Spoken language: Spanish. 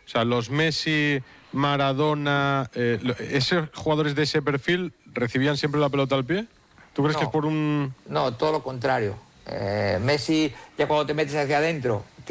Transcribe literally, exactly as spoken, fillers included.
O sea, los Messi, Maradona, eh, ¿esos jugadores de ese perfil recibían siempre la pelota al pie? ¿Tú crees no, que es por un...? No, todo lo contrario. Eh, Messi, ya cuando te metes hacia adentro...